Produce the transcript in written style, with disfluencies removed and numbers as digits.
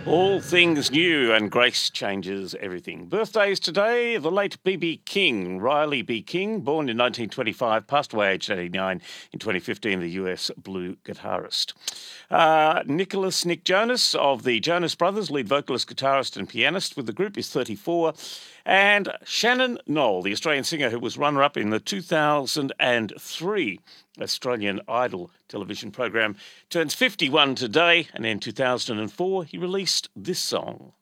All things new and grace changes everything. Birthdays today, the late B.B. King, Riley B. King, born in 1925, passed away aged 89 in 2015, the US blue guitarist. Nicholas Nick Jonas of the Jonas Brothers, lead vocalist, guitarist and pianist with the group, is 34. And Shannon Noll, the Australian singer who was runner-up in the 2003 Australian Idol television program, turns 51 today, and in 2004 he released this song.